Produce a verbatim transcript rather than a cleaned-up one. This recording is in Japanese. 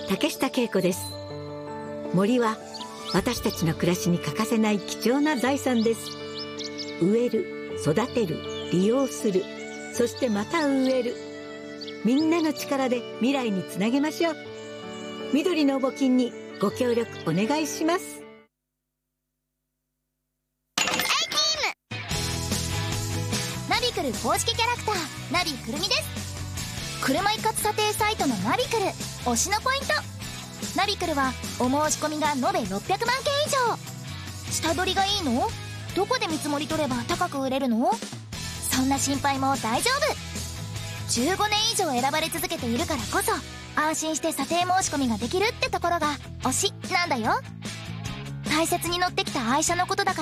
竹下恵子です。森は私たちの暮らしに欠かせない貴重な財産です。植える、育てる、利用する、そしてまた植える。みんなの力で未来につなげましょう。緑の募金にご協力お願いします。 ナビクル公式キャラクターナビくるみです。車一括査定サイトのナビクル推しのポイント。ナビクルはお申し込みが延べろっぴゃくまんけん以上。下取りがいいの？どこで見積もり取れば高く売れるの？そんな心配も大丈夫。じゅうごねん以上選ばれ続けているからこそ安心して査定申し込みができるってところが推しなんだよ。大切に乗ってきた愛車のことだから